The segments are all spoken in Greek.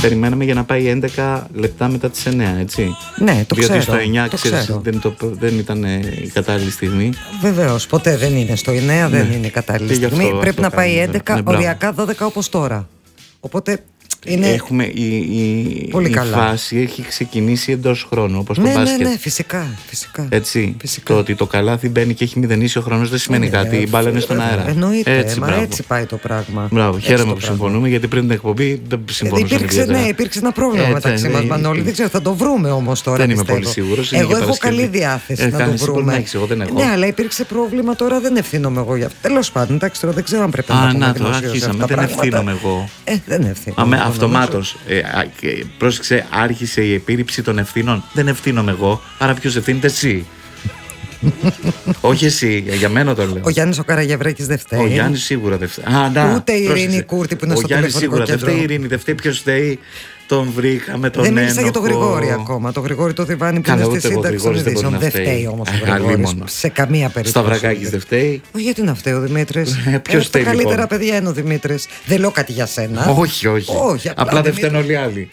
περιμέναμε για να πάει 11 λεπτά μετά τις 9, έτσι. Ναι, το διότι ξέρω. στο 9 ξέρεις, δεν ήταν η κατάλληλη στιγμή. Βεβαίως, ποτέ δεν είναι. Στο 9 δεν είναι η κατάλληλη στιγμή. Πρέπει να πάει 11, οριακά 12 όπως τώρα. Οπότε είναι. Έχουμε η φάση έχει ξεκινήσει εντός χρόνου, όπως το μπάσκετ. Ναι, φυσικά. Έτσι. Το ότι το καλάθι μπαίνει και έχει μηδενίσει ο χρόνος δεν σημαίνει κάτι. Η μπάλα είναι στον αέρα. Εννοείται, έτσι, έτσι πάει το πράγμα. Μπράβο, χαίρομαι που συμφωνούμε, γιατί πριν την εκπομπή δεν συμφωνούσαμε. Υπήρξε ένα πρόβλημα μεταξύ μας, Μανώλη. Δεν ξέρω, θα το βρούμε όμως τώρα. Δεν είμαι πολύ σίγουρος. Εγώ έχω καλή διάθεση να το βρούμε. Ναι, αλλά υπήρξε πρόβλημα τώρα, δεν ευθύνομαι εγώ γι' αυτό. Τέλος πάντων, εντάξει, τώρα δεν ξέρω αν πρέπει να το αρχίσαμε. Δεν ευθύνομαι εγώ. Δεν ευθύνομαι. Αυτομάτως. Πρόσεξε, άρχισε η επίρρηψη των ευθύνων. Δεν ευθύνομαι εγώ. Άρα ποιος ευθύνεται? Εσύ. Όχι εσύ, για μένα το λέω. Ο Γιάννης ο Καραγευρέκης δεν φταίει. Ο Γιάννης σίγουρα δεν φταίει. Ούτε η Ειρήνη Κούρτη που είναι στο τηλεφωνικό κέντρο. Δεν φταίει η Ειρήνη, δεν φταίει. Ποιος φταίει? Τον βρήκαμε, τον ένοχο. Δεν μίλησα για τον Γρηγόρη ακόμα. Το Γρηγόρη το Διβάνι που είναι στη σύνταξη των ειδήσεων. Δεν φταίει όμως ο Γρηγόρης. Σε καμία περίπτωση. Σταυρακάκης δεν φταίει. Γιατί να φταίει ο Δημήτρης? Ποιος φταίει? Τα καλύτερα παιδιά είναι ο Δημήτρης. Δεν λέω κάτι για σένα. Όχι. Απλά δεν φταίνουν όλοι οι άλλοι.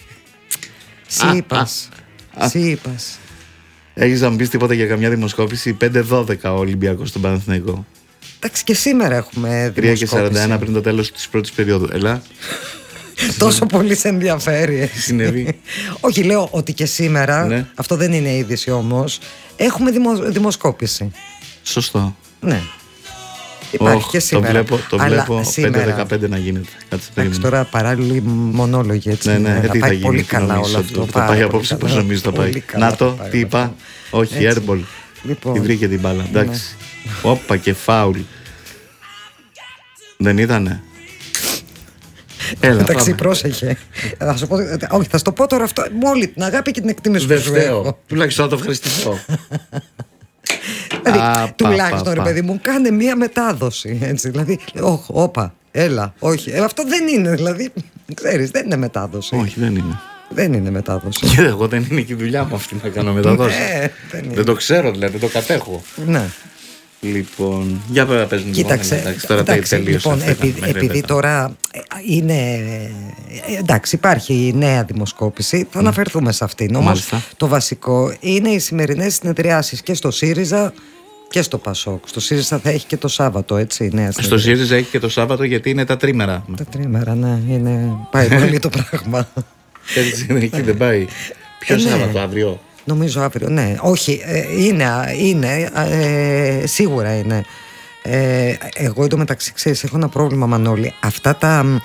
Σύπας. Έχεις να μου πεις τίποτα για καμιά δημοσκόπηση? 5-12 ο Ολυμπιακός στον Παναθηναϊκό. Εντάξει, και σήμερα έχουμε δημοσκόπηση. 3:41 πριν το τέλος της πρώτης περίοδου. Ελά. Τόσο πολύ σε ενδιαφέρει. Τι συνέβη? Όχι, λέω ότι και σήμερα, ναι. Αυτό δεν είναι είδηση όμως, έχουμε δημοσκόπηση. Σωστό. Ναι. Υπάρχει και σήμερα. Το βλέπω 5-15 να γίνεται. Εντάξει, τώρα παράλληλοι μονόλογοι, έτσι. Ναι, θα πάει πολύ καλά όλο αυτό. Θα πάει απόψε, πώς νομίζω θα πάει. Να το, τι είπα? Όχι, airball. Τη βρήκε την μπάλα. Εντάξει. Όπα και φάουλ. Δεν ήτανε? Έλα, εντάξει, πρόσεχε. Όχι, θα σου το πω τώρα αυτό. Με όλη την αγάπη και την εκτίμηση που σου έχω. Τουλάχιστον να το ευχαριστήσω. Δηλαδή, τουλάχιστον ρε παιδί μου, κάνε μία μετάδοση. Έτσι, δηλαδή, όπα, έλα, όχι. Αυτό δεν είναι, δηλαδή, ξέρεις, δεν είναι μετάδοση. Όχι, δεν είναι. Δεν είναι μετάδοση. Και εγώ δεν είναι και η δουλειά μου αυτή να κάνω μεταδόση. Δεν το ξέρω, δηλαδή, δεν το κατέχω. Ναι. Λοιπόν, για πέρα πες μου. Κοίταξε, τώρα τελείωσε. Λοιπόν, επειδή τώρα είναι. Εντάξει, υπάρχει η νέα δημοσκόπηση, θα αναφερθούμε σε αυτήν. Όμως το βασικό είναι οι σημερινές συνεδριάσεις και στο ΣΥΡΙΖΑ και στο ΠΑΣΟΚ. Στο ΣΥΡΙΖΑ θα έχει και το Σάββατο, έτσι. Στο ΣΥΡΙΖΑ έχει και το Σάββατο, γιατί είναι τα τρίμερα. Τα τρίμερα, ναι. Πάει πολύ το πράγμα. Έτσι, εκεί δεν πάει. Ποιο Σάββατο, αύριο? Νομίζω αύριο, ναι. Όχι, είναι σίγουρα είναι. Εγώ εντωμεταξύ, ξέρεις, έχω ένα πρόβλημα, Μανώλη. Αυτά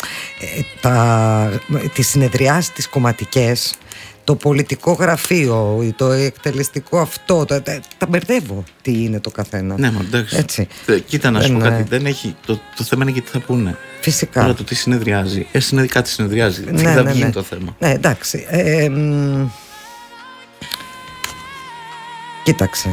τις συνεδριάσεις τις κομματικές, το πολιτικό γραφείο, το εκτελεστικό αυτό, τα μπερδεύω τι είναι το καθένα. Ναι, μα εντάξει. Κοίτα να σου πω κάτι, δεν έχει, το θέμα είναι και τι θα πούνε. Φυσικά. Τώρα το τι συνεδριάζει. Κάτι συνεδριάζει. Τι θα βγει το θέμα. Ναι, εντάξει. Κοίταξε.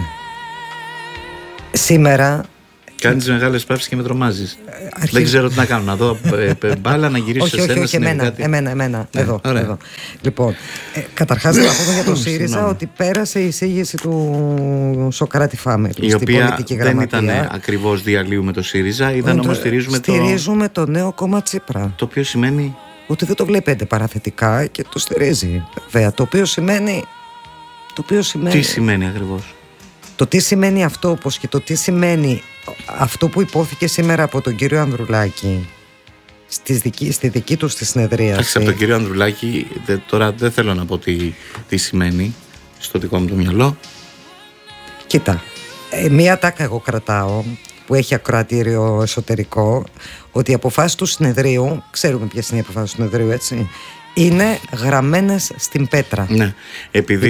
Σήμερα. Κάνεις μεγάλες παύσεις και με τρομάζεις. Δεν ξέρω τι να κάνω. Να δω μπάλα, να γυρίσω σε σένα. Όχι, εμένα. Εδώ. Λοιπόν, καταρχάς να πούμε για το ΣΥΡΙΖΑ ότι πέρασε η εισήγηση του Σοκράτη Φάμελ. Η οποία δεν ήταν ακριβώς διαλύου με το ΣΥΡΙΖΑ, ήταν όμως στηρίζουμε το νέο κόμμα Τσίπρα. Το οποίο σημαίνει ότι δεν το βλέπει αντιπαραθετικά και το στηρίζει. Βέβαια, το οποίο σημαίνει. Τι σημαίνει ακριβώς? Το τι σημαίνει αυτό, όπως και το τι σημαίνει αυτό που υπόθηκε σήμερα από τον κύριο Ανδρουλάκη στη δική του στη συνεδρίαση. Από τον κύριο Ανδρουλάκη τώρα δεν θέλω να πω τι σημαίνει στο δικό μου το μυαλό. Κοίτα, μία τάκα εγώ κρατάω που έχει ακροατήριο εσωτερικό, ότι οι αποφάσεις του συνεδρίου, ξέρουμε ποιες είναι οι αποφάσεις του συνεδρίου, έτσι, είναι γραμμένες στην πέτρα. Ναι, επειδή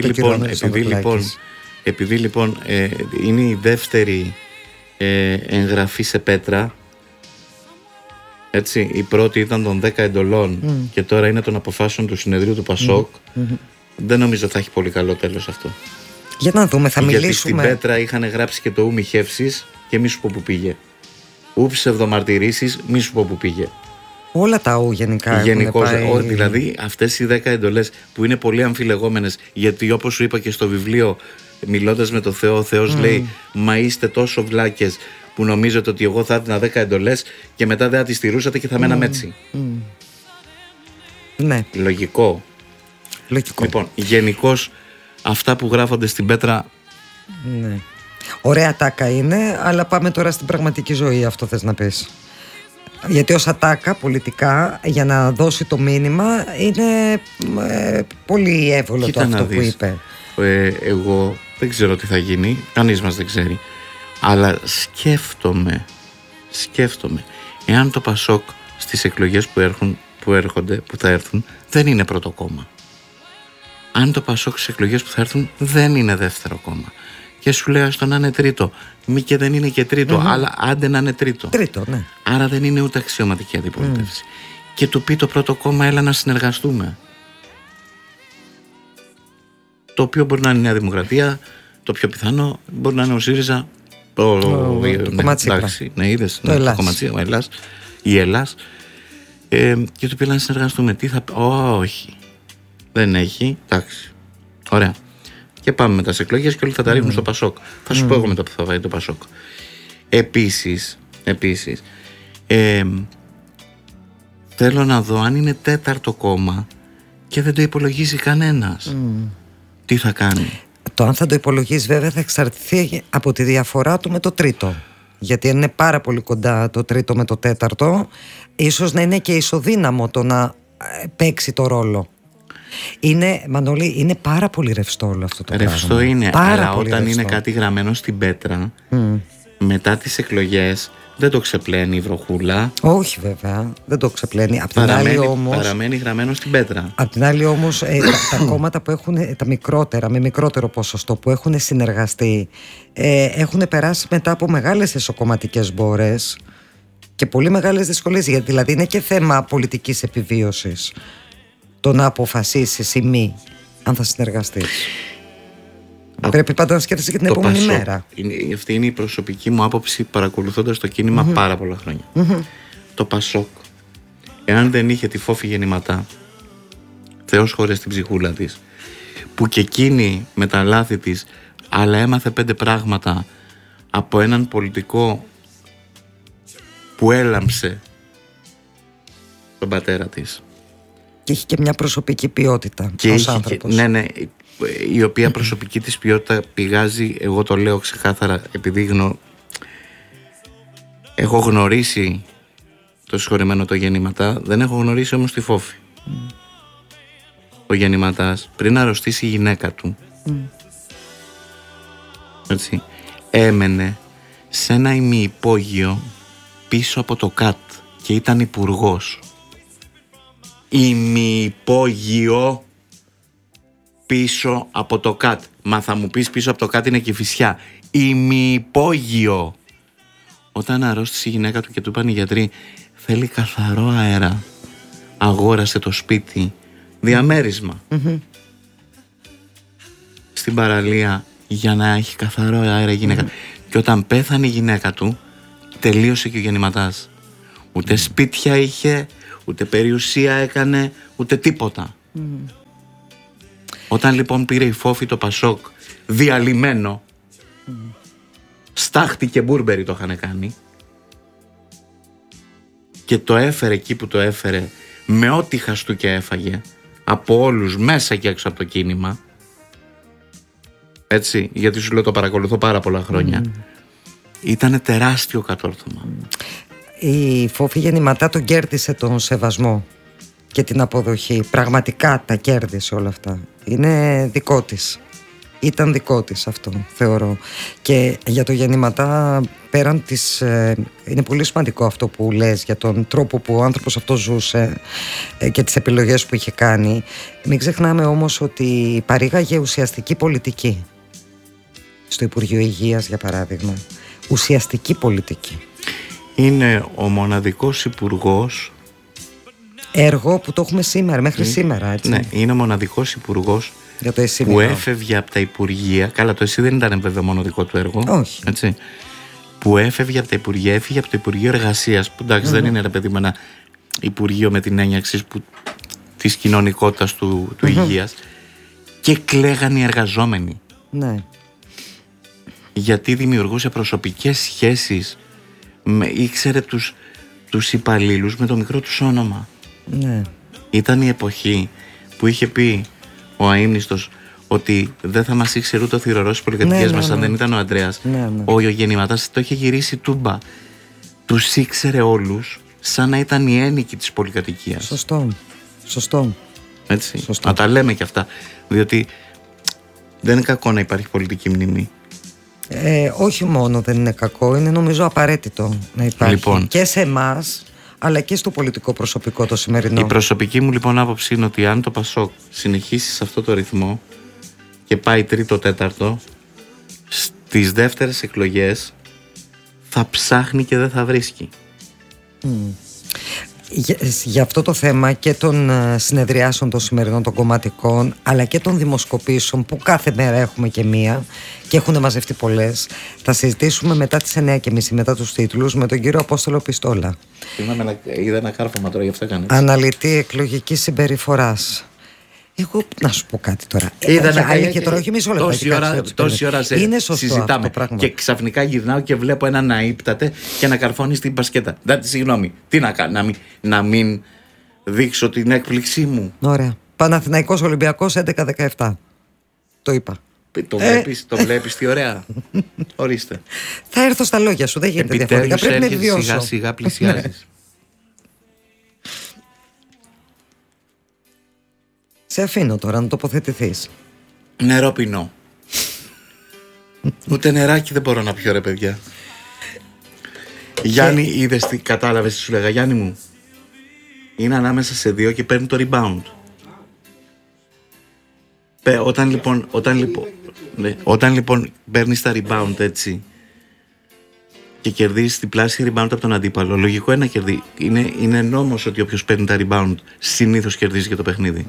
λοιπόν είναι η δεύτερη εγγραφή σε πέτρα, έτσι, η πρώτη ήταν των 10 εντολών και τώρα είναι των αποφάσεων του συνεδρίου του ΠΑΣΟΚ. Δεν νομίζω θα έχει πολύ καλό τέλος αυτό. Για να δούμε, θα μιλήσουμε. Γιατί στην πέτρα είχαν γράψει και το ου μη χεύσεις και μη σου πω που πήγε. Ου ψευδομαρτυρήσεις, μη σου πω που πήγε. Όλα τα ου γενικώς, δηλαδή αυτές οι 10 εντολές που είναι πολύ αμφιλεγόμενες, γιατί όπως σου είπα και στο βιβλίο, μιλώντας με τον Θεό, ο Θεός λέει μα είστε τόσο βλάκες που νομίζετε ότι εγώ θα έδινα 10 εντολές και μετά δεν θα τις στηρούσατε και θα μέναμε έτσι. Ναι. Λογικό. Λογικό. Λοιπόν, γενικώς αυτά που γράφονται στην πέτρα. Ναι. Ωραία τάκα είναι, αλλά πάμε τώρα στην πραγματική ζωή, αυτό θες να πεις? Γιατί ως ατάκα πολιτικά, για να δώσει το μήνυμα, είναι πολύ εύκολο αυτό που είπε. Εγώ δεν ξέρω τι θα γίνει, κανείς μας δεν ξέρει, αλλά σκέφτομαι εάν το Πασόκ στις εκλογές που θα έρθουν δεν είναι πρώτο κόμμα, αν το Πασόκ στις εκλογές που θα έρθουν δεν είναι δεύτερο κόμμα, και σου λέω στο να είναι τρίτο, μη και δεν είναι και τρίτο, αλλά άντε να είναι τρίτο, ναι. Άρα δεν είναι ούτε αξιωματική αντιπολίτευση, και του πει το πρώτο κόμμα έλα να συνεργαστούμε, το οποίο μπορεί να είναι η Νέα Δημοκρατία, το πιο πιθανό μπορεί να είναι ο ΣΥΡΙΖΑ, το κομματσί. Ναι, είδες, το Ελλάς. κομματσί, η Ελλάς, και του πει να συνεργαστούμε. Τι θα πει? Όχι, δεν έχει. Εντάξει, ωραία. Και πάμε μετά σε εκλογές και όλοι θα τα ρίχνουν στο Πασόκ. Θα σου πω εγώ μετά που θα πάει το Πασόκ. Επίσης, θέλω να δω αν είναι τέταρτο κόμμα και δεν το υπολογίζει κανένας. Τι θα κάνει? Το αν θα το υπολογίσει βέβαια θα εξαρτηθεί από τη διαφορά του με το τρίτο. Γιατί αν είναι πάρα πολύ κοντά το τρίτο με το τέταρτο, ίσως να είναι και ισοδύναμο το να παίξει το ρόλο. Μανώλη, είναι πάρα πολύ ρευστό όλο αυτό το πράγμα. Ρευστό είναι, πάρα αλλά πολύ όταν ρευστό. είναι κάτι γραμμένο στην πέτρα, μετά τις εκλογές δεν το ξεπλένει η βροχούλα. Όχι βέβαια, δεν το ξεπλένει. Παραμένει γραμμένο στην πέτρα. Απ' την άλλη όμως τα κόμματα που έχουν τα μικρότερα, με μικρότερο ποσοστό, που έχουν συνεργαστεί, έχουν περάσει μετά από μεγάλες εσωκομματικές μπόρες και πολύ μεγάλες δυσκολίες. Γιατί δηλαδή είναι και θέμα πολιτικής επιβίωσης το να αποφασίσεις ή μη αν θα συνεργαστείς. Πρέπει πάντα να σκέφτεσαι και την επόμενη μέρα. Αυτή είναι η προσωπική μου άποψη, παρακολουθώντας το κίνημα πάρα πολλά χρόνια. Το Πασόκ, εάν δεν είχε τη Φόφη Γεννηματά, Θεός χώρες την ψυχούλα της, που και εκείνη με τα λάθη της, αλλά έμαθε 5 πράγματα από έναν πολιτικό που έλαμψε τον πατέρα της. Και έχει και μια προσωπική ποιότητα ως άνθρωπος. Ναι, η οποία προσωπική της ποιότητα πηγάζει, εγώ το λέω ξεκάθαρα, επειδή έχω γνωρίσει το συγχωρεμένο το Γεννηματά, δεν έχω γνωρίσει όμως τη Φόφη. Ο Γεννηματάς, πριν αρρωστήσει η γυναίκα του, έτσι, έμενε σε ένα ημιυπόγειο πίσω από το ΚΑΤ και ήταν υπουργός. Ημιυπόγειο πίσω από το ΚΑΤ. Μα θα μου πεις πίσω από το ΚΑΤ είναι Κηφισιά. Ημιυπόγειο. Όταν αρρώστησε η γυναίκα του και του είπαν οι γιατροί θέλει καθαρό αέρα, αγόρασε το σπίτι διαμέρισμα στην παραλία για να έχει καθαρό αέρα η γυναίκα. Και όταν πέθανε η γυναίκα του, τελείωσε και ο Γεννηματάς. Ούτε σπίτια είχε, ούτε περιουσία έκανε, ούτε τίποτα. Όταν λοιπόν πήρε η Φόφη το Πασόκ διαλυμένο, Στάχτη και Μπούρμπερι το είχαν κάνει, και το έφερε εκεί που το έφερε, με ό,τι χαστούκια έφαγε από όλους μέσα και έξω από το κίνημα, έτσι, γιατί σου λέω το παρακολουθώ πάρα πολλά χρόνια, ήτανε τεράστιο κατόρθωμα. Η Φόφη Γεννηματά τον κέρδισε τον σεβασμό και την αποδοχή. Πραγματικά τα κέρδισε όλα αυτά. Είναι δικό της. Ήταν δικό της αυτό, θεωρώ. Και για το Γεννηματά, πέραν της... είναι πολύ σημαντικό αυτό που λες για τον τρόπο που ο άνθρωπος αυτό ζούσε και τις επιλογές που είχε κάνει. Μην ξεχνάμε όμως ότι παρήγαγε ουσιαστική πολιτική. Στο Υπουργείο Υγείας, για παράδειγμα. Ουσιαστική πολιτική. Είναι ο μοναδικός υπουργός, έργο που το έχουμε σήμερα, μέχρι σήμερα, έτσι. Ναι, είναι ο μοναδικός υπουργός που έφευγε από τα υπουργεία. Καλά, το ΕΣΥ δεν ήταν βέβαια μόνο δικό του έργο. Όχι. Έτσι, που έφευγε από τα υπουργεία, έφυγε από το Υπουργείο Εργασίας, που εντάξει δεν είναι, ρε παιδί μου, ένα υπουργείο με την έννοια της κοινωνικότητας του υγείας, και κλαίγαν οι εργαζόμενοι. Ναι. Γιατί δημιουργούσε προσωπικές σχέσεις, ήξερε τους υπαλλήλους με το μικρό τους όνομα. Ναι. Ήταν η εποχή που είχε πει ο αείμνηστος, ότι δεν θα μας ήξερε ούτε ο θηρορός στις πολυκατοικίες μας αν δεν ήταν ο Ανδρέας. Ο γεννηματάς το είχε γυρίσει τούμπα. Τους ήξερε όλους σαν να ήταν οι ένοικοι της πολυκατοικίας. Σωστό. Έτσι. Σωστό. Να τα λέμε και αυτά. Διότι δεν είναι κακό να υπάρχει πολιτική μνήμη. Όχι μόνο δεν είναι κακό, είναι νομίζω απαραίτητο να υπάρχει. Λοιπόν, και σε εμάς, αλλά και στο πολιτικό προσωπικό το σημερινό. Η προσωπική μου λοιπόν άποψη είναι ότι αν το Πασόκ συνεχίσει σε αυτό το ρυθμό και πάει τρίτο-τέταρτο, στις δεύτερες εκλογές θα ψάχνει και δεν θα βρίσκει. Για αυτό το θέμα και των συνεδριάσεων των σημερινών των κομματικών, αλλά και των δημοσκοπήσεων που κάθε μέρα έχουμε και μία και έχουν μαζευτεί πολλές, θα συζητήσουμε μετά τις 9:30, μετά τους τίτλους, με τον κύριο Απόστολο Πιστόλα. Είδα ένα κάρφωμα τώρα, γι' αυτό έκανε. Αναλυτή εκλογικής συμπεριφοράς. Εγώ να σου πω κάτι τώρα. Τόση ώρα συζητάμε και ξαφνικά γυρνάω και βλέπω έναν να ύπταται και να καρφώνει στην μπασκέτα. Συγγνώμη, τι να κάνω, να μην δείξω την έκπληξή μου. Ωραία. Παναθηναϊκός Ολυμπιακός 11-17. Το είπα. Το βλέπεις τι ωραία. Ορίστε. Θα έρθω στα λόγια σου, δεν γίνεται διαφορετικά. Πρέπει να βιώσω. Σιγά σιγά πλησιάζεις. Σε αφήνω τώρα να τοποθετηθείς. Νερό πεινώ. Ούτε νεράκι δεν μπορώ να πιω, ρε παιδιά. Γιάννη, είδες τι κατάλαβες τι σου λέγα, Γιάννη μου? Είναι ανάμεσα σε δύο και παίρνει το rebound. Όταν λοιπόν παίρνεις τα rebound έτσι και κερδίζεις διπλάσια rebound από τον αντίπαλο, λογικό είναι να κερδίσει. Είναι νόμος ότι όποιος παίρνει τα rebound συνήθως κερδίζει και το παιχνίδι.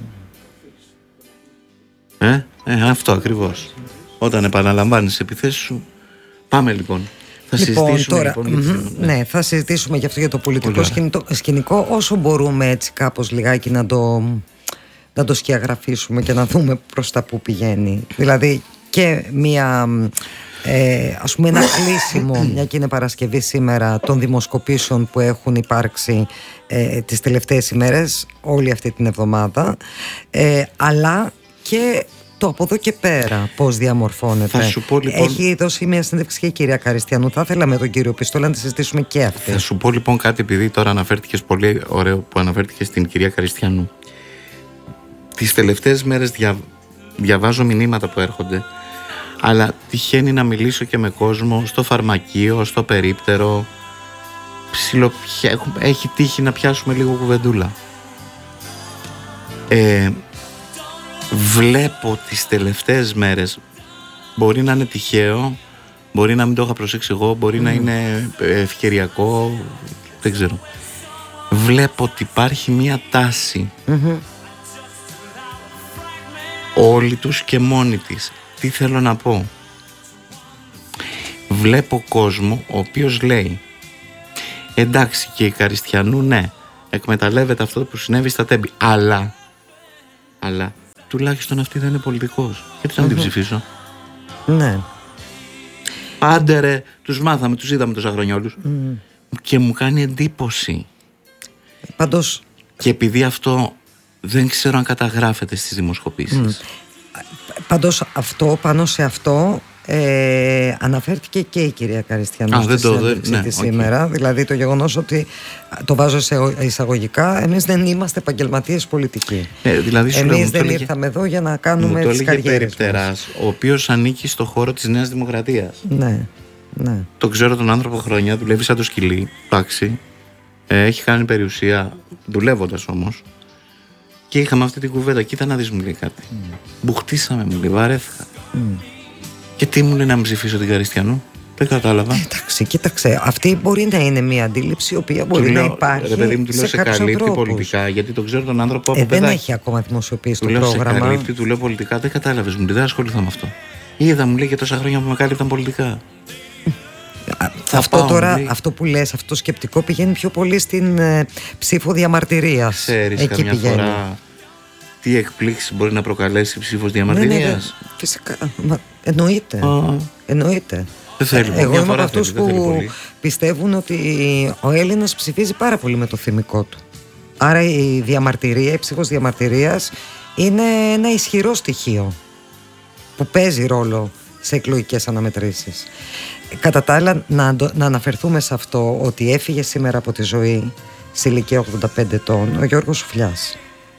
Αυτό ακριβώς. Όταν επαναλαμβάνεις τις επιθέσεις σου. Πάμε λοιπόν. Θα συζητήσουμε ναι, θα συζητήσουμε για αυτό, για το πολιτικό σκηνικό, όσο μπορούμε έτσι κάπως λιγάκι να το σκιαγραφίσουμε και να δούμε προς τα που πηγαίνει. Δηλαδή και μια ας πούμε ένα κλείσιμο, μια και είναι Παρασκευή σήμερα, των δημοσκοπήσεων που έχουν υπάρξει τις τελευταίες ημέρες, όλη αυτή την εβδομάδα, αλλά και το από εδώ και πέρα πώς διαμορφώνεται. Θα σου πω, λοιπόν, έχει δώσει μια συνέντευξη και η κυρία Καριστιανού. Θα ήθελα με τον κύριο Πιστόλα να τη συζητήσουμε και αυτή. Θα σου πω λοιπόν κάτι, επειδή τώρα αναφέρθηκες, πολύ ωραίο που αναφέρθηκες στην κυρία Καριστιανού. Τις τελευταίες μέρες διαβάζω μηνύματα που έρχονται, αλλά τυχαίνει να μιλήσω και με κόσμο στο φαρμακείο, στο περίπτερο. Έχει τύχει να πιάσουμε λίγο κουβεντούλα. Βλέπω τις τελευταίες μέρες, μπορεί να είναι τυχαίο, μπορεί να μην το είχα προσέξει εγώ, μπορεί να είναι ευκαιριακό, δεν ξέρω. Βλέπω ότι υπάρχει μία τάση, όλοι τους και μόνοι της. Τι θέλω να πω? Βλέπω κόσμο ο οποίος λέει, εντάξει, και η Καριστιανού ναι, εκμεταλλεύεται αυτό που συνέβη στα Τέμπη, αλλά τουλάχιστον αυτή δεν είναι πολιτικός. Γιατί να την ψηφίσω? Ναι. Άντε ρε, τους μάθαμε, τους είδαμε τόσα χρόνια όλους. Και μου κάνει εντύπωση. Πάντως... Και επειδή αυτό δεν ξέρω αν καταγράφεται στις δημοσκοπήσεις. Πάντως πάνω σε αυτό αναφέρθηκε και η κυρία Καριστιανού στη συνέντευξη της σήμερα. Δηλαδή το γεγονός ότι, το βάζω σε εισαγωγικά, εμείς δεν είμαστε επαγγελματίες πολιτικοί. Δηλαδή εμείς δεν ήρθαμε εδώ για να κάνουμε τις καριέρες μας. Το έλεγε Περιπτεράς, ο οποίος ανήκει στο χώρο της Νέας Δημοκρατίας. Ναι. Το ξέρω τον άνθρωπο χρόνια, δουλεύει σαν το σκυλί, εντάξει. Έχει κάνει περιουσία, δουλεύοντας όμως. Και είχαμε αυτή την κουβέντα. Κοίτα να δεις, μου λέει κάτι. Μπουχτίσαμε, μου λέει, βαρέθηκα. Και τι μου λέει, να μην ψηφίσω την Καριστιανού? Δεν κατάλαβα. Εντάξει, κοίταξε. Αυτή μπορεί να είναι μια αντίληψη η οποία μπορεί να υπάρχει. Ρε παιδί μου, του λέω σε καλύπτει πολιτικά, γιατί τον ξέρω τον άνθρωπο από παιδάκι. Δεν έχει ακόμα δημοσιοποιήσει το πρόγραμμα. Σε καλύπτει, του λέω πολιτικά. Δεν κατάλαβες, μου λέει, δεν ασχοληθώ με αυτό. Είδα, μου λέει, και τόσα χρόνια που με κάλυπταν πολιτικά. Αυτό που λες, αυτό το σκεπτικό πηγαίνει πιο πολύ στην ψήφο διαμαρτυρίας. Ξέρεις καμιά φορά τι εκπλήξεις μπορεί να προκαλέσει ψήφος διαμαρτυρίας? Ναι, φυσικά. Εννοείται. Εγώ είμαι από αυτούς που πιστεύουν ότι ο Έλληνας ψηφίζει πάρα πολύ με το θυμικό του. Άρα η διαμαρτυρία, η ψήφος διαμαρτυρίας είναι ένα ισχυρό στοιχείο που παίζει ρόλο σε εκλογικές αναμετρήσεις. Κατά τα άλλα, να αναφερθούμε σε αυτό ότι έφυγε σήμερα από τη ζωή σε ηλικία 85 ετών ο Γιώργος Σουφλιάς,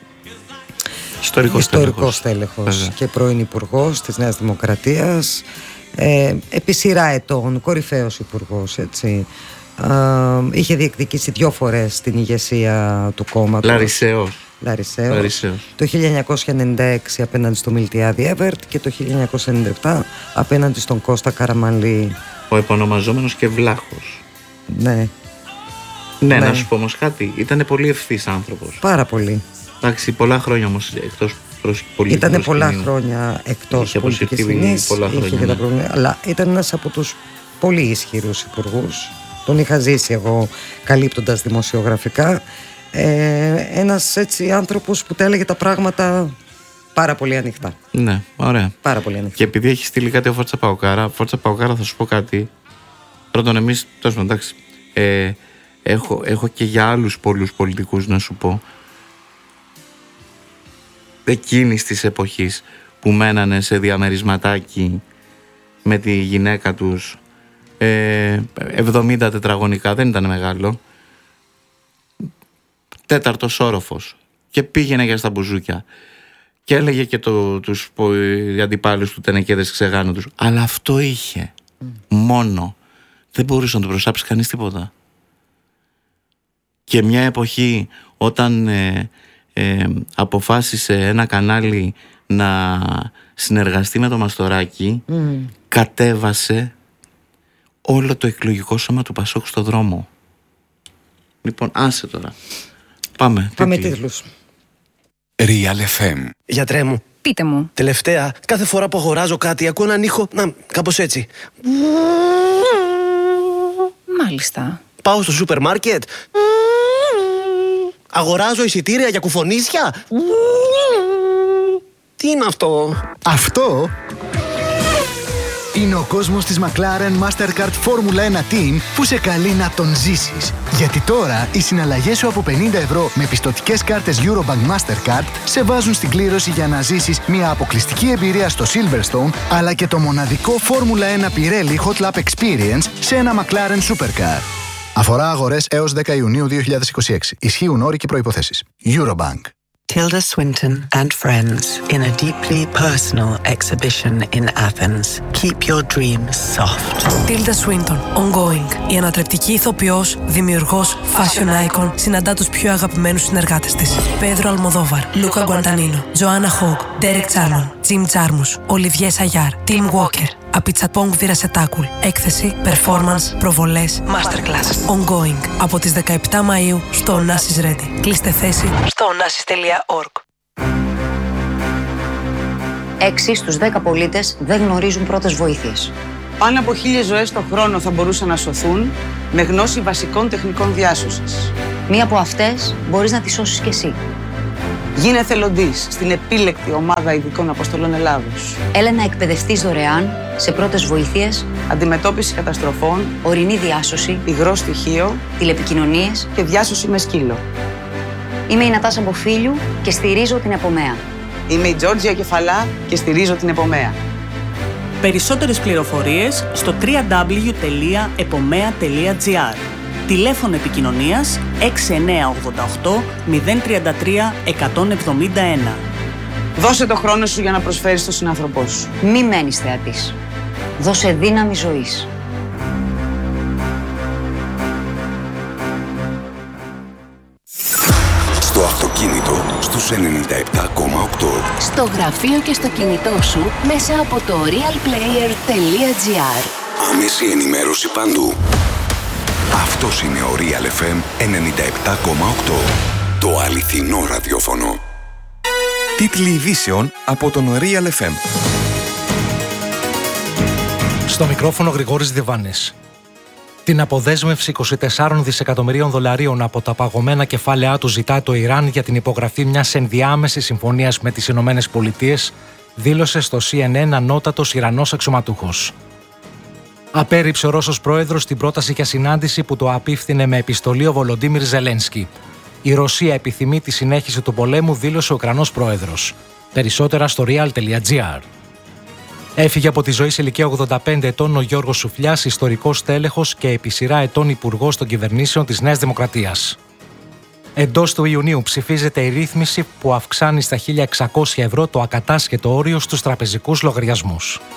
ιστορικός τέλεχος και πρώην υπουργός της Νέας Δημοκρατίας, επί σειρά ετών κορυφαίος υπουργός, έτσι. Είχε διεκδικήσει 2 φορές την ηγεσία του κόμματος. Λαρισαίος. Το 1996 απέναντι στο Μιλτιάδη Έβερτ και το 1997 απέναντι στον Κώστα Καραμανλή. Ο επωνομαζόμενος και Βλάχος. Ναι. Ναι, να σου πω όμως κάτι. Ήταν πολύ ευθύς άνθρωπος. Πάρα πολύ. Εντάξει, πολλά χρόνια όμως εκτός πολιτικής. Ήταν πολλά χρόνια εκτός πολιτικής σκηνής. Αλλά ήταν ένας από τους πολύ ισχυρούς υπουργούς. Τον είχα ζήσει εγώ καλύπτοντας δημοσιογραφικά. Ένας έτσι άνθρωπος που τα έλεγε τα πράγματα πάρα πολύ ανοιχτά. Ναι, ωραία. Πάρα πολύ ανοιχτά. Και επειδή έχει στείλει κάτι ο Φόρτσα Παοκάρα, θα σου πω κάτι. Πρώτον, εμείς, τόσο εντάξει, έχω και για άλλους πολλούς πολιτικούς να σου πω. Εκείνης της εποχής που μένανε σε διαμερισματάκι με τη γυναίκα τους, 70 τετραγωνικά, δεν ήταν μεγάλο, 4ος όροφος, και πήγαινε για στα μπουζούκια και έλεγε και τους αντιπάλους του τενεκέδες ξεγάνω τους, αλλά αυτό είχε μόνο, δεν μπορούσε να το προσάψει κανείς τίποτα. Και μια εποχή όταν αποφάσισε ένα κανάλι να συνεργαστεί με το Μαστοράκι, κατέβασε όλο το εκλογικό σώμα του Πασόκ στο δρόμο. Λοιπόν, άσε τώρα. Πάμε τίτλους. Real FM. Γιατρέ μου. Πείτε μου. Τελευταία, κάθε φορά που αγοράζω κάτι, ακούω έναν ήχο, κάπως έτσι. Μάλιστα. Πάω στο σούπερ μάρκετ. Αγοράζω εισιτήρια για κουφονίσια. Τι είναι αυτό? Αυτό είναι ο κόσμος της McLaren Mastercard Formula 1 Team που σε καλεί να τον ζήσεις. Γιατί τώρα οι συναλλαγές σου από 50 ευρώ με πιστωτικές κάρτες Eurobank Mastercard σε βάζουν στην κλήρωση για να ζήσεις μια αποκλειστική εμπειρία στο Silverstone, αλλά και το μοναδικό Formula 1 Pirelli Hot Lap Experience σε ένα McLaren Supercar. Αφορά αγορές έως 10 Ιουνίου 2026. Ισχύουν όροι και προϋποθέσεις. Eurobank. Tilda Swinton and friends in a deeply personal exhibition in Athens. Keep your dreams soft. Tilda Swinton, ongoing. Η ανατρεπτική ηθοποιός, δημιουργός, fashion icon, συναντά τους πιο αγαπημένους συνεργάτες της. Πέδρο Αλμοδόβαρ, Λούκα Γκουαντανίνο, Τζοάννα Χόγκ, Ντέρεκ Τσάρμον, Τζιμ Τζάρμους, Ολιβιέ Σαγιάρ, Τιμ Walker. Απιτσαπόγκ Βιρασετάκουλ. Έκθεση, performance, προβολές, masterclass. Ongoing. Από τις 17 Μαΐου στο Onassis Ready. Κλείστε θέση στο onassis.org. 6 στους 10 πολίτες δεν γνωρίζουν πρώτες βοήθειες. Πάνω από 1.000 ζωές το χρόνο θα μπορούσαν να σωθούν με γνώση βασικών τεχνικών διάσωσης. Μία από αυτές μπορείς να τη σώσεις κι εσύ. Γίνε εθελοντής στην επίλεκτη ομάδα ειδικών αποστολών Ελλάδος. Έλα να εκπαιδευτείς δωρεάν σε πρώτες βοήθειες, αντιμετώπιση καταστροφών, ορεινή διάσωση, υγρό στοιχείο, τηλεπικοινωνίες και διάσωση με σκύλο. Είμαι η Νατάσα Μποφίλιου και στηρίζω την Επομέα. Είμαι η Τζόρτζια Κεφαλά και στηρίζω την Επομέα. Περισσότερες πληροφορίες στο www.epomea.gr. Τηλέφωνο επικοινωνίας 6988 033 171. Δώσε το χρόνο σου για να προσφέρεις στον συνάνθρωπό σου. Μη μένεις θεατής. Δώσε δύναμη ζωής. Στο αυτοκίνητο στους 97,8. Στο γραφείο και στο κινητό σου μέσα από το realplayer.gr. Άμεση ενημέρωση παντού. Αυτός είναι ο Real FM 97,8. Το αληθινό ραδιόφωνο. Τίτλοι ειδήσεων από τον Real FM. Στο μικρόφωνο Γρηγόρης Διβάνης. Την αποδέσμευση 24 δισεκατομμυρίων δολαρίων από τα παγωμένα κεφάλαιά του ζητά το Ιράν για την υπογραφή μιας ενδιάμεσης συμφωνίας με τις Ηνωμένες Πολιτείες, δήλωσε στο CNN ανώτατος Ιρανός αξιωματούχος. Απέρριψε ο Ρώσος πρόεδρος την πρόταση για συνάντηση που το απίφθινε με επιστολή ο Βολοντίμιρ Ζελένσκι. Η Ρωσία επιθυμεί τη συνέχιση του πολέμου, δήλωσε ο Ουκρανός πρόεδρος. Περισσότερα στο real.gr. Έφυγε από τη ζωή σε ηλικία 85 ετών ο Γιώργος Σουφλιάς, ιστορικός τέλεχος και επί σειρά ετών υπουργός των κυβερνήσεων της Νέας Δημοκρατίας. Εντός του Ιουνίου ψηφίζεται η ρύθμιση που αυξάνει στα 1.600 ευρώ το ακατάσχετο όριο στους τραπεζικούς λογαριασμούς.